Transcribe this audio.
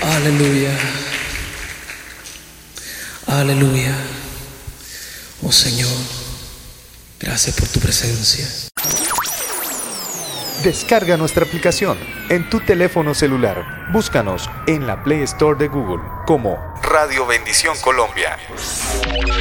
Aleluya. Aleluya. Oh Señor, gracias por tu presencia. Descarga nuestra aplicación en tu teléfono celular. Búscanos en la Play Store de Google como Radio Bendición Colombia.